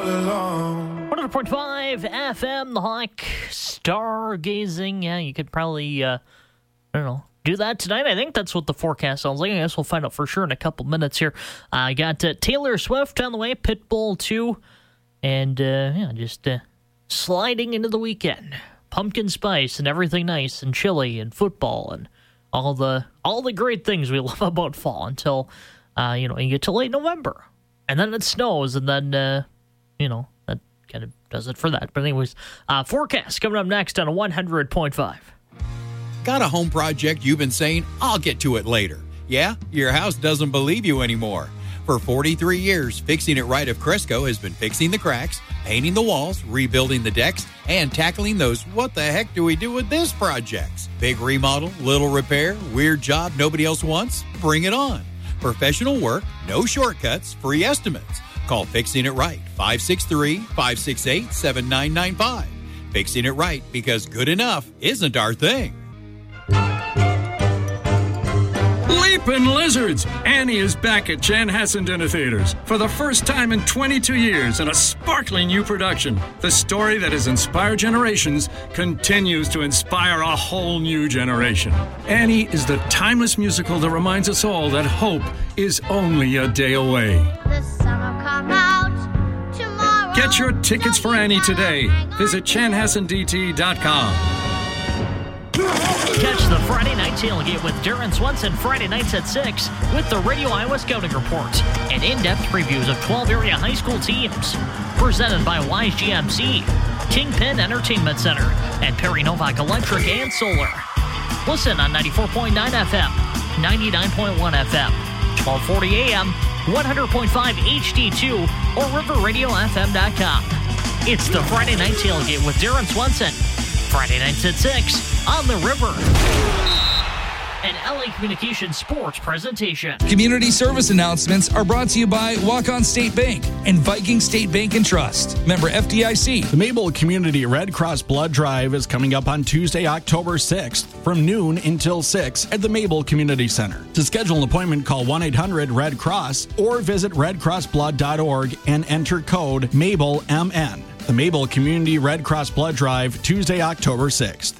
alone. 100.5 FM, the Hawk, stargazing. Yeah, you could probably, do that tonight. I think that's what the forecast sounds like. I guess we'll find out for sure in a couple minutes here. I got Taylor Swift on the way, Pitbull 2, and just sliding into the weekend. Pumpkin spice and everything nice and chilly and football and all the great things we love about fall until you get to late November. And then it snows, and then that kind of does it for that. But anyways, forecast coming up next on a 100.5. Got a home project you've been saying, I'll get to it later. Yeah, your house doesn't believe you anymore. For 43 years, Fixing It Right of Cresco has been fixing the cracks, painting the walls, rebuilding the decks, and tackling those what the heck do we do with this projects. Big remodel, little repair, weird job nobody else wants? Bring it on. Professional work, no shortcuts, free estimates. Call Fixing It Right, 563-568-7995. Fixing It Right, because good enough isn't our thing. Leapin' Lizards! Annie is back at Chanhassen Dinner Theaters for the first time in 22 years in a sparkling new production. The story that has inspired generations continues to inspire a whole new generation. Annie is the timeless musical that reminds us all that hope is only a day away. The sun will come out tomorrow. Get your tickets for Annie today. Visit chanhassendt.com. Catch the Friday Night Tailgate with Darren Swenson Friday nights at 6 with the Radio Iowa Scouting Report and in-depth previews of 12 area high school teams. Presented by Wise GMC, Kingpin Entertainment Center, and Perry Novak Electric and Solar. Listen on 94.9 FM, 99.1 FM, 1240 AM, 100.5 HD2, or riverradiofm.com. It's the Friday Night Tailgate with Darren Swenson. Friday nights at 6 on the River. An LA Communications Sports presentation. Community service announcements are brought to you by Walk-On State Bank and Viking State Bank and Trust. Member FDIC. The Mabel Community Red Cross Blood Drive is coming up on Tuesday, October 6th from noon until 6 at the Mabel Community Center. To schedule an appointment, call 1-800-RED-CROSS or visit redcrossblood.org and enter code MABELMN. The Mabel Community Red Cross Blood Drive, Tuesday, October 6th.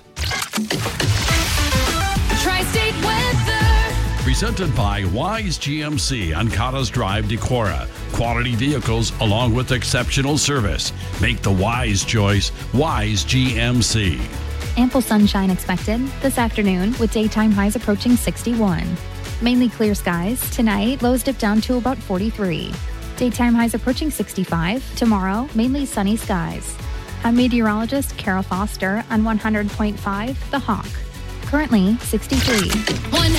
Tri-State weather. Presented by Wise GMC on Cottas Drive, Decorah. Quality vehicles along with exceptional service. Make the wise choice, Wise GMC. Ample sunshine expected this afternoon with daytime highs approaching 61. Mainly clear skies. Tonight, lows dip down to about 43. Daytime highs approaching 65. Tomorrow, mainly sunny skies. I'm meteorologist Carol Foster on 100.5 The Hawk. Currently 63.